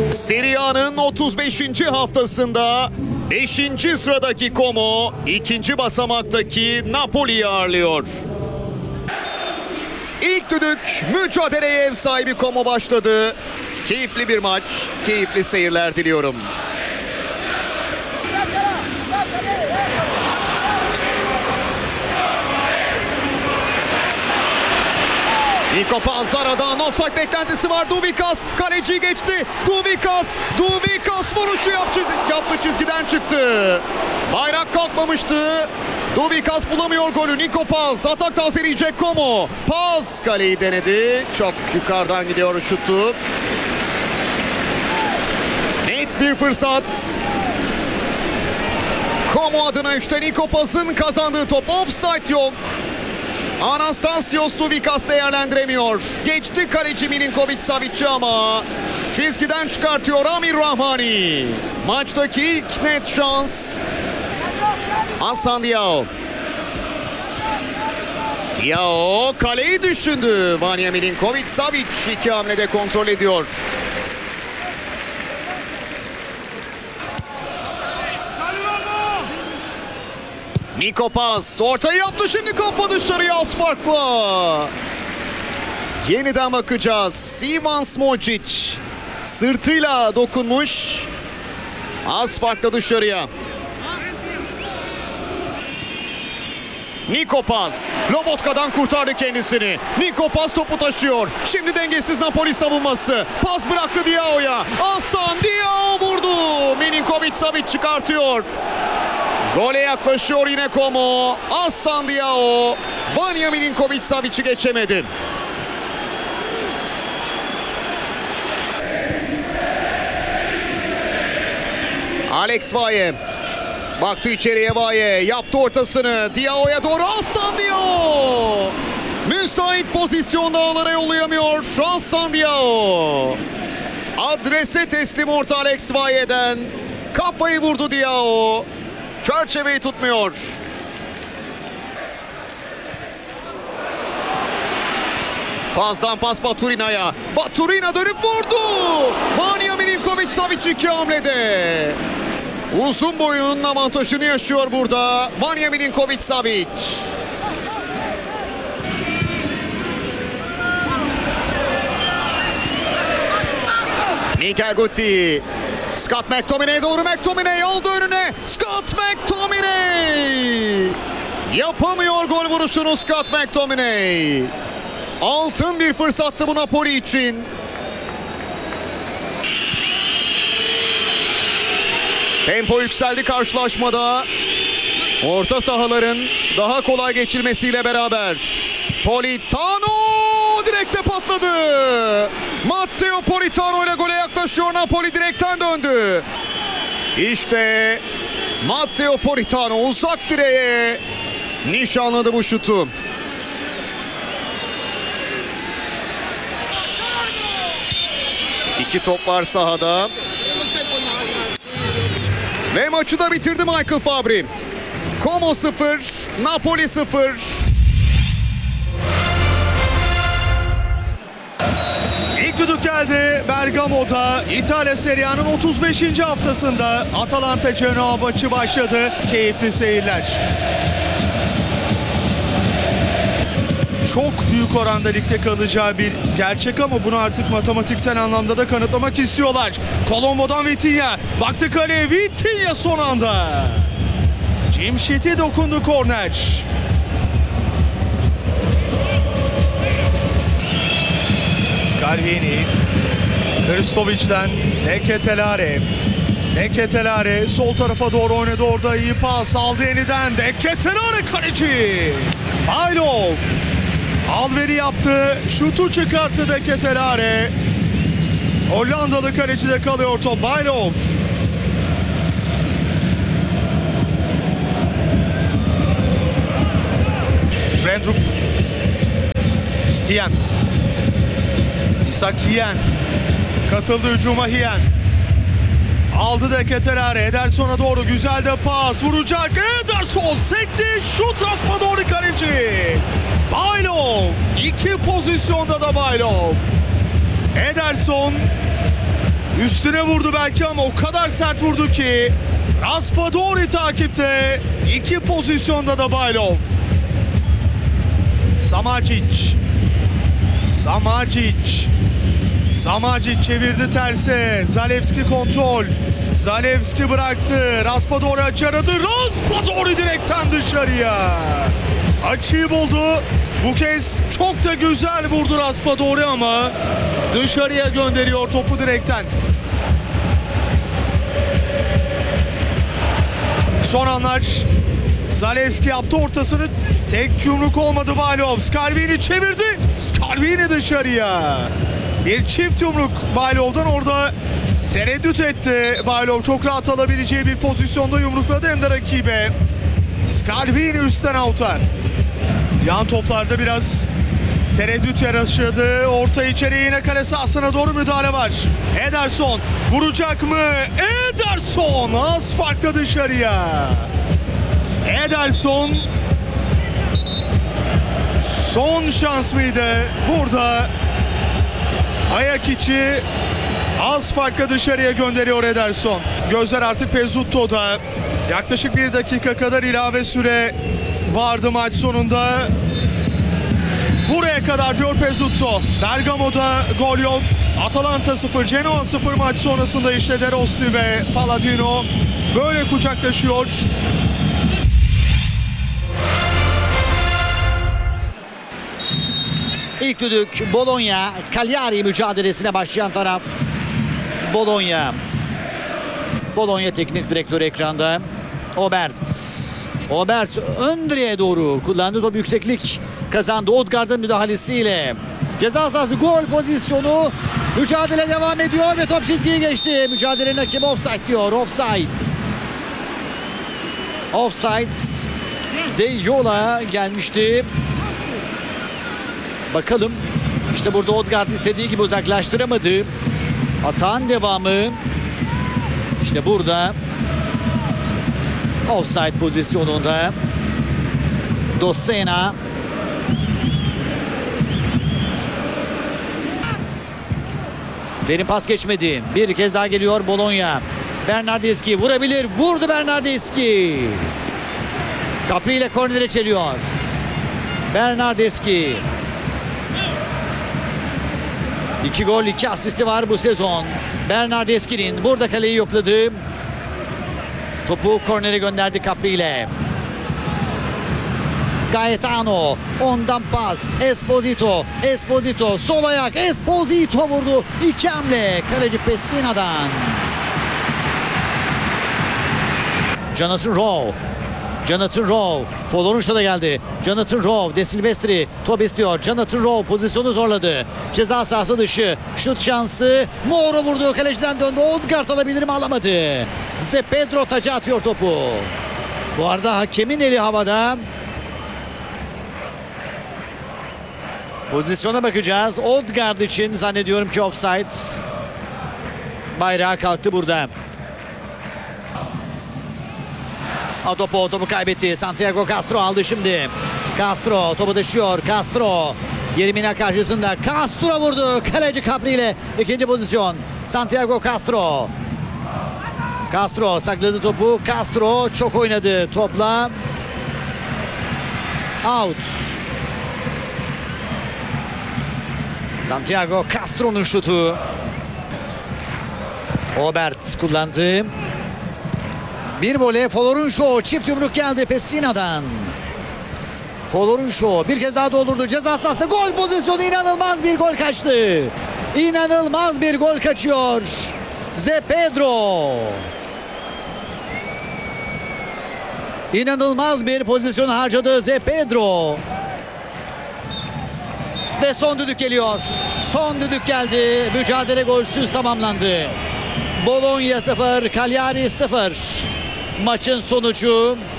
Serie A'nın 35. haftasında 5. sıradaki Como 2. basamaktaki Napoli'yi ağırlıyor. İlk düdük mücadeleye ev sahibi Como başladı. Keyifli bir maç, keyifli seyirler diliyorum. Niko Paz aradan offside beklentisi var. Douvikas kaleciyi geçti. Douvikas vuruşu yaptı, çizgiden çıktı. Bayrak kalkmamıştı. Douvikas bulamıyor golü. Niko Paz atak tazeleyecek Como. Paz kaleyi denedi. Çok yukarıdan gidiyor şutu. Net bir fırsat. Como adına 3'te Niko Paz'ın kazandığı top. Offside yok. Anastasios Douvikas değerlendiremiyor. Geçti kaleci Milinkovic Savic'i ama çizgiden çıkartıyor Amir Rahmani. Maçtaki ilk net şans. Hasan Diao. Diao kaleyi düşündü. Vanya Milinkovic Savic iki hamlede kontrol ediyor. Niko Paz ortayı yaptı, şimdi kafa dışarıya az farkla. Yeniden bakacağız. Ivan Smolcic sırtıyla dokunmuş. Az farkla dışarıya. Niko Paz Lobotka'dan kurtardı kendisini. Niko Paz topu taşıyor. Şimdi dengesiz Napoli savunması. Pas bıraktı Diao'ya. Hasan Diao vurdu. Milinkovic Savic çıkartıyor. Gole yaklaşıyor yine Como. Hasan Diao. Vanya Milinkovic Savic'i geçemedi. Alex Valle. Baktı içeriye Valle. Yaptı ortasını. Diao'ya doğru Hasan Diao. Müsait pozisyonda ağlara yollayamıyor Hasan Diao. Adrese teslim orta Alex Valle'den. Kafayı vurdu Diao. Çerçeveyi tutmuyor. Pazdan pas Baturina'ya. Baturina dönüp vurdu. Vanya Milinkovic Savic iki hamlede. Uzun boyunun avantajını yaşıyor burada Vanya Milinkovic Savic. Mikael Guti. Scott McTominay doğru, McTominay aldı önüne. Scott McTominay. Yapamıyor gol vuruşunu Scott McTominay. Altın bir fırsattı bu Napoli için. Tempo yükseldi karşılaşmada. Orta sahaların daha kolay geçilmesiyle beraber. Politano direkte patladı. Matteo Politano ile gole yaklaşıyor. Napoli direkten döndü. İşte Matteo Politano uzak direğe nişanladı bu şutu. İki top var sahada. Ve maçı da bitirdi Michael Fabri. Como 0, Napoli 0. İlk düdük geldi Bergamo'da. İtalya Serie A'nın 35. haftasında Atalanta Genoa maçı başladı. Keyifli seyirler. Çok büyük oranda ligde kalacağı bir gerçek ama bunu artık matematiksel anlamda da kanıtlamak istiyorlar. Colombo'dan Vitinha. Baktı kaleye, Vitinha son anda. Cimşit'e dokundu korner. Scarvini. Kristovic'den Deketelare. Deketelare sol tarafa doğru oynadı, orada iyi pas aldı yeniden. Deketelare kaleci. Baylov. Alveri yaptı. Şutu çıkarttı Deketelare. Hollandalı kalecide kalıyor top. Baylov. Frendrup. Hien. İshak Hien. Katıldı hücuma Hien. Aldı Deketelare. Ederson'a doğru güzel de pas. Vuracak. Ederson sekti. Şut raspa doğru kaleci. Baylov. İki pozisyonda da Baylov. Ederson Üstüne vurdu belki ama o kadar sert vurdu ki Raspadori takipte. 2 pozisyonda da Baylov. Samardzic çevirdi terse. Zalewski kontrol. Zalewski bıraktı. Raspadori açı aradı. Raspadori direkten dışarıya. Açıyı buldu. Bu kez çok da güzel vurdu Raspadori ama dışarıya gönderiyor topu direkten. Son anlar. Zalewski yaptı ortasını. Tek yumruk olmadı Baylov. Scarvini çevirdi. Scarvini dışarıya. Bir çift yumruk Baylov'dan, orada tereddüt etti. Baylov çok rahat alabileceği bir pozisyonda yumrukladı hem de rakibe. Scarvini üstten out'a. Yan toplarda biraz tereddüt yaşadı. Orta içeriye yine kale sahasına doğru müdahale var. Ederson vuracak mı? Ederson az farkla dışarıya. Ederson son şans mıydı? Burada ayak içi az farkla dışarıya gönderiyor Ederson. Gözler artık Pezzutto'da. Yaklaşık 1 dakika kadar ilave süre vardı maç sonunda. Buraya kadar diyor Pezzutto. Bergamo'da gol yok. Atalanta 0, Genoa 0 maç sonrasında işte De Rossi ve Palladino böyle kucaklaşıyor. İlk düdük Bologna, Cagliari mücadelesine başlayan taraf Bologna. Bologna teknik direktörü ekranda. Obert ön direğe doğru kullandı. Top yükseklik kazandı. Odgaard'ın müdahalesiyle. Ceza sahası gol pozisyonu. Mücadele devam ediyor ve top çizgiyi geçti. Mücadelenin hakemi offside diyor. Offside. De yola gelmişti. Bakalım. İşte burada Odgaard istediği gibi uzaklaştıramadı. Atağın devamı. İşte burada. Offside pozisyonunda. Dossena. Derin pas geçmedi. Bir kez daha geliyor Bologna. Bernardeschi vurabilir. Vurdu Bernardeschi. Capri ile kornere çeliyor. Bernardeschi. 2 gol 2 asisti var bu sezon. Bernardeschi'nin burada kaleyi yokladı. Topu kornere gönderdi Capri ile. Gaetano. Ondan pas. Esposito. Sol ayak. Esposito vurdu. 2 hamle. Kaleci Pessina'dan. Jonathan Rowe. Folorunç'ta da geldi. Jonathan Rowe. De Silvestri. Top istiyor. Jonathan Rowe pozisyonu zorladı. Ceza sahası dışı. Şut şansı. Moro vurdu. Kaleciden döndü. Odgaard alabilir mi? Alamadı. Ze Pedro taca atıyor topu. Bu arada hakemin eli havada. Pozisyona bakacağız. Odgaard için zannediyorum ki offside. Bayrağı kalktı burada. Adopo topu kaybetti. Santiago Castro aldı şimdi. Castro topu taşıyor. Castro. Yermina karşısında. Castro vurdu. Kaleci Capri ile ikinci pozisyon. Santiago Castro. Castro sakladı topu. Castro çok oynadı topla. Out. Santiago Castro'nun şutu. Obert kullandı. Bir voley Folorunço. Çift yumruk geldi Pessina'dan. Folorunço bir kez daha doldurdu. Ceza sahasında gol pozisyonu. İnanılmaz bir gol kaçtı. İnanılmaz bir gol kaçıyor. Ze Pedro. İnanılmaz bir pozisyon harcadı Ze Pedro. Ve son düdük geliyor. Son düdük geldi. Mücadele golsüz tamamlandı. Bologna 0, Cagliari 0. Maçın sonucu